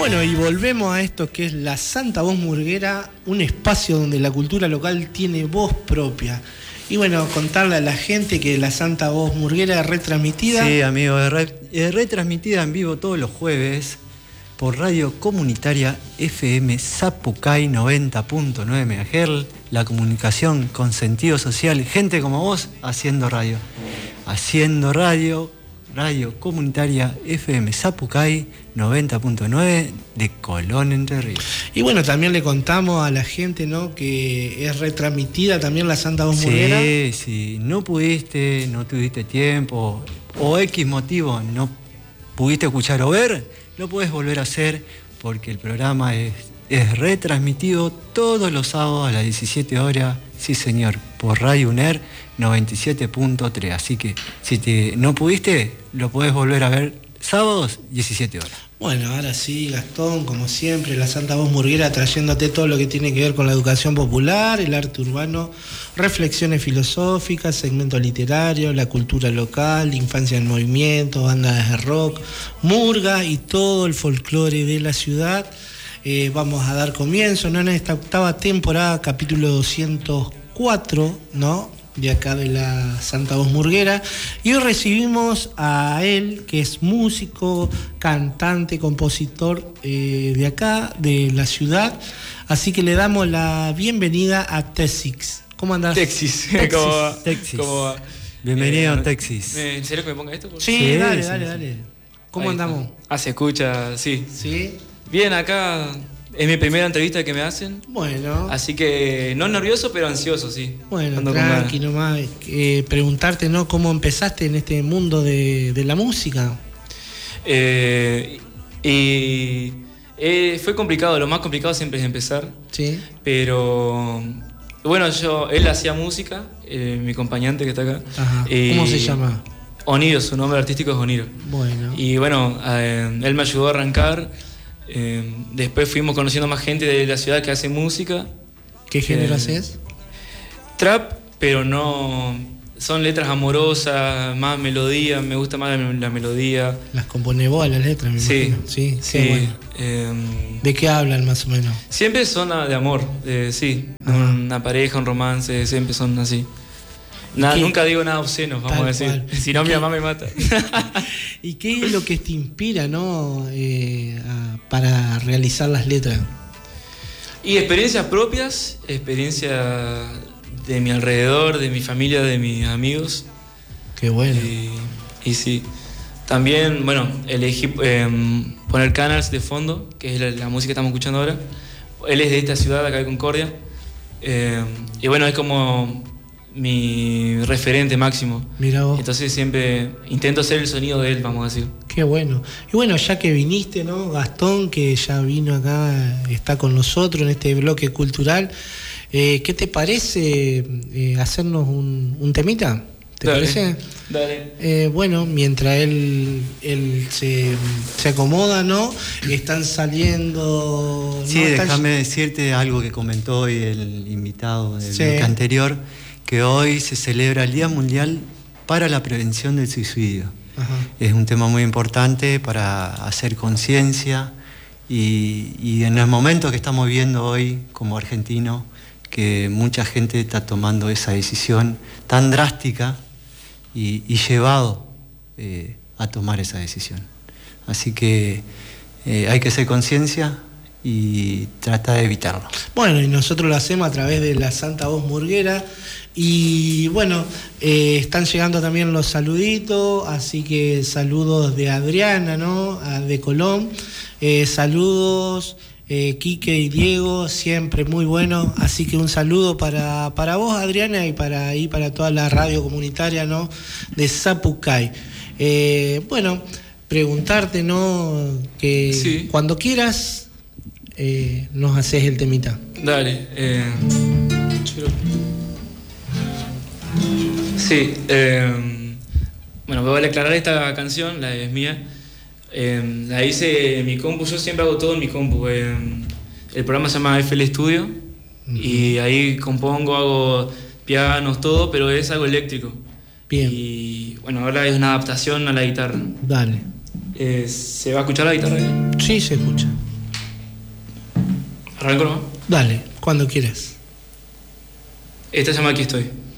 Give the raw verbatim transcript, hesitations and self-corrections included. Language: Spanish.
Bueno, y volvemos a esto que es la Santa Voz Murguera, un espacio donde la cultura local tiene voz propia. Y bueno, contarle a la gente que la Santa Voz Murguera es retransmitida. Sí, amigo, es, re, es retransmitida en vivo todos los jueves por Radio Comunitaria F M Zapucay noventa punto nueve megahertz, la comunicación con sentido social, gente como vos haciendo radio. Haciendo radio, Radio Comunitaria F M Zapucay noventa punto nueve de Colón, Entre Ríos. Y bueno, también le contamos a la gente, ¿no?, que es retransmitida también la Santa Voz Murguera. Sí, sí, no pudiste, no tuviste tiempo, o X motivo no pudiste escuchar o ver, lo podés volver a hacer porque el programa es, es retransmitido todos los sábados a las diecisiete horas, sí señor, por Radio UNER noventa y siete punto tres. Así que si te, no pudiste, lo podés volver a ver sábados, diecisiete horas. Bueno, ahora sí, Gastón, como siempre, la Santa Voz Murguera trayéndote todo lo que tiene que ver con la educación popular, el arte urbano, reflexiones filosóficas, segmento literario, la cultura local, infancia en movimiento, bandas de rock, murga y todo el folclore de la ciudad. Eh, vamos a dar comienzo, ¿no?, en esta octava temporada, capítulo doscientos cuatro, ¿no?, de acá de la Santa Voz Murguera, y hoy recibimos a él, que es músico, cantante, compositor eh, de acá, de la ciudad, así que le damos la bienvenida a Texis. ¿Cómo andás? Texis, Texis. ¿Cómo, Texis. ¿Cómo, Bienvenido, eh, Texis. ¿En serio que me ponga esto? Sí, Sí, dale, sí, dale, sí. dale. ¿Cómo Ahí andamos? está. Ah, se escucha, sí. ¿Sí? Bien, acá es mi primera entrevista que me hacen, Bueno. así que no nervioso, pero ansioso, sí. Bueno, Ando con tranqui ganas. nomás. Eh, preguntarte, ¿no?, cómo empezaste en este mundo de, de la música. Eh, y eh, fue complicado, lo más complicado siempre es empezar, Sí. pero bueno, yo, él hacía música, eh, mi acompañante que está acá. Ajá. y- ¿Cómo se llama? Oniro, su nombre artístico es Oniro. Bueno. Y bueno, eh, él me ayudó a arrancar. Eh, después fuimos conociendo más gente de la ciudad que hace música. ¿Qué género eh, haces? Trap, pero no. Son letras amorosas, más melodía, me gusta más la, la melodía. Las compone vos las letras, me Sí, imagino. Sí, sí. qué bueno. eh, ¿De qué hablan más o menos? siempre son ah, de amor, de, sí. Ajá. Una pareja, un romance, siempre son así. Nada, qué? nunca digo nada obsceno, vamos Tal a decir. cual. Si no, mi ¿Qué? mamá me mata. ¿Y qué es lo que te inspira, no, eh, a- para realizar las letras? Y experiencias propias, experiencias de mi alrededor, de mi familia, de mis amigos. Qué bueno. Y, y sí. También, bueno, elegí eh, poner Canals de fondo, que es la, la música que estamos escuchando ahora. Él es de esta ciudad, acá de Concordia. Eh, y bueno, es como mi referente máximo. Mira vos. Entonces siempre intento hacer el sonido de él, vamos a decir. Qué bueno. Y bueno, ya que viniste, ¿no? Gastón, que ya vino acá, está con nosotros en este bloque cultural, eh, ¿qué te parece eh, hacernos un, un temita? ¿Te Dale, parece? Dale. Eh, bueno, mientras él, él se, se acomoda, ¿no? Están saliendo... Sí, ¿no? Están- déjame decirte algo que comentó hoy el invitado del Sí. bloque anterior, que hoy se celebra el Día Mundial para la Prevención del Suicidio. Ajá. Es un tema muy importante para hacer conciencia y, y en el momento que estamos viendo hoy como argentino, que mucha gente está tomando esa decisión tan drástica y, y llevado eh, a tomar esa decisión. Así que eh, hay que hacer conciencia y tratar de evitarlo. Bueno, y nosotros lo hacemos a través de la Santa Voz Murguera. Y bueno, eh, están llegando también los saluditos, así que saludos de Adriana, ¿no? A- de Colón. Eh, saludos, eh, Quique y Diego, siempre muy bueno. Así que un saludo para, para vos, Adriana, y para, y para toda la radio comunitaria, ¿no?, de Zapucay. Eh, bueno, preguntarte, ¿no?, que Sí. cuando quieras eh, nos haces el temita. Dale. Eh, yo- Sí. Eh, bueno, voy a aclarar esta canción, la es mía. Eh, la hice en mi compu, yo siempre hago todo en mi compu. Eh, el programa se llama F L Studio y ahí compongo, hago pianos, todo, pero es algo eléctrico. Bien. Y bueno, ahora es una adaptación a la guitarra. Dale. Eh, ¿Se va a escuchar la guitarra ahí? Sí, se escucha. ¿Arranco nomás? Dale, cuando quieras. Esta se llama Aquí estoy.